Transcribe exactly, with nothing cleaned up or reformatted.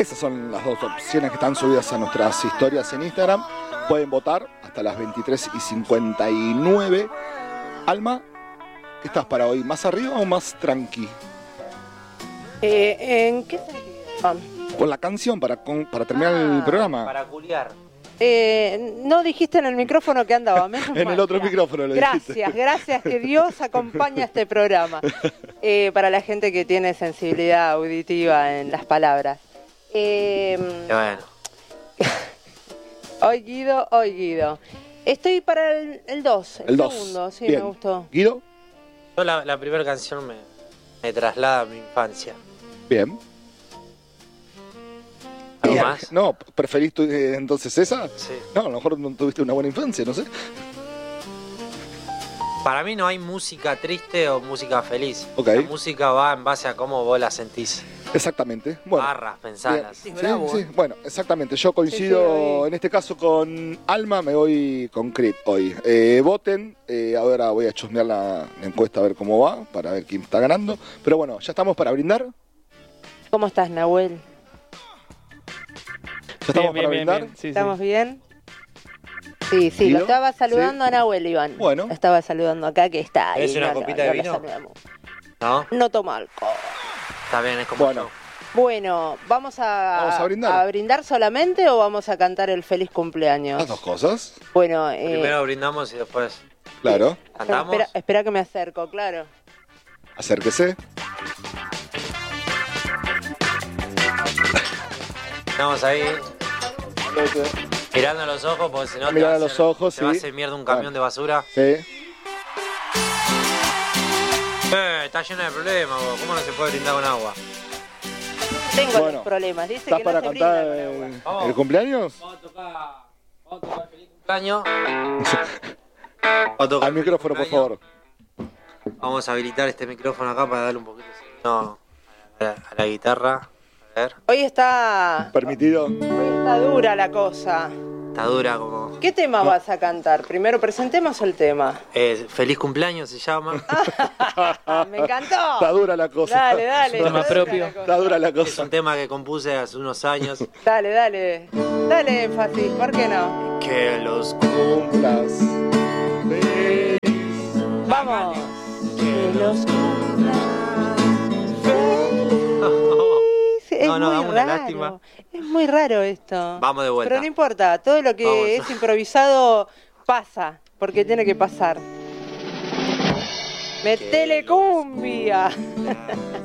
Esas son las dos opciones que están subidas a nuestras historias en Instagram. Pueden votar hasta las veintitrés y cincuenta y nueve. Alma, ¿qué estás para hoy? ¿Más arriba o más tranqui? Eh, ¿En qué sentido? Con la canción para, con, para terminar ah, el programa. Para culiar. Eh, no dijiste en el micrófono que andaba. Menos en mal, el otro mira. micrófono lo Gracias, dijiste. gracias que Dios acompaña este programa. Eh, para la gente que tiene sensibilidad auditiva en las palabras. Eh, bueno. Hoy Guido, hoy Guido. Estoy para el dos, el, el dos. segundo, sí, bien. Me gustó. ¿Guido? Yo la, la primera canción me, me traslada a mi infancia. Bien. ¿Algo más? No, ¿preferís tú, eh, entonces esa? Sí. No, a lo mejor no tuviste una buena infancia, no sé. Para mí no hay música triste o música feliz. Okay. La música va en base a cómo vos la sentís. Exactamente. Bueno, barras, pensalas. Sí, sí, sí. Bueno, exactamente. Yo coincido sí, sí, en este caso con Alma, me voy con Creed hoy. Eh, voten. Eh, ahora voy a chusmear la, la encuesta a ver cómo va, para ver quién está ganando. Pero bueno, ¿ya estamos para brindar? ¿Cómo estás, Nahuel? ¿Ya estamos bien, para bien, brindar? Bien, bien. Sí, ¿Estamos sí. bien? Sí, sí, lo estaba saludando sí. a Nahuel, Iván. Bueno. Lo estaba saludando acá, que está ahí. ¿Es una no, copita no, de no vino? No. No toma alcohol. Está bien, es como bueno. yo. Bueno, ¿vamos a, ¿Vamos a brindar? a brindar solamente o vamos a cantar el feliz cumpleaños? Las dos cosas. Bueno, eh... primero brindamos y después... Claro. ¿Cantamos? Espera, espera que me acerco, claro. Acérquese. Estamos ahí... Mirando a los ojos, porque si no te, Mirar va a los hacer, ojos, te sí. va a hacer mierda un camión bueno. de basura. Sí. Eh, está lleno de problemas, vos. ¿Cómo no se puede brindar con agua? Tengo bueno, los problemas, dice ¿estás que para no se cantar brinda el, con agua. el cumpleaños? Vamos a tocar, vamos a tocar feliz cumpleaños. Vamos a tocar al micrófono, por favor. Vamos a habilitar este micrófono acá para darle un poquito de sonido a la, a la guitarra. A ver. Hoy está... ¿Permitido? Hoy está dura la cosa. Está dura como... ¿Qué tema no. vas a cantar? Primero presentemos el tema. Eh, feliz cumpleaños se llama. Me encantó. Está dura la cosa. Dale, dale. Tema propio. Está dura la cosa. Es un tema que compuse hace unos años. Dale, dale. Dale énfasis, ¿por qué no? Que los cumplas feliz. Vamos. Que los cumplas feliz. Es no, no, muy dame una raro. lástima. Es muy raro esto. Vamos de vuelta. Pero no importa, todo lo que Vamos. es improvisado pasa, porque tiene que pasar. ¡Metele cumbia!